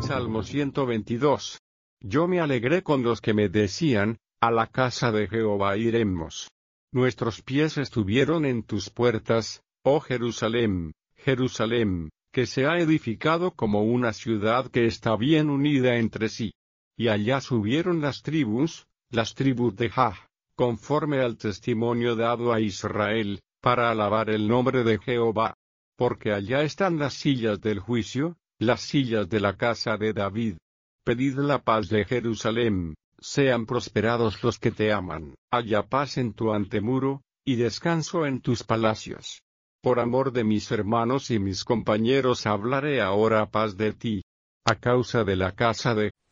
Salmo 122. Yo me alegré con los que me decían, a la casa de Jehová iremos. Nuestros pies estuvieron en tus puertas, oh Jerusalem, Jerusalem, que se ha edificado como una ciudad que está bien unida entre sí. Y allá subieron las tribus de Jah, conforme al testimonio dado a Israel, para alabar el nombre de Jehová. Porque allá están las sillas del juicio, las sillas de la casa de David. Pedid la paz de Jerusalem, sean prosperados los que te aman. Haya paz en tu antemuro, y descanso en tus palacios. Por amor de mis hermanos y mis compañeros hablaré ahora paz de ti. A causa de la casa de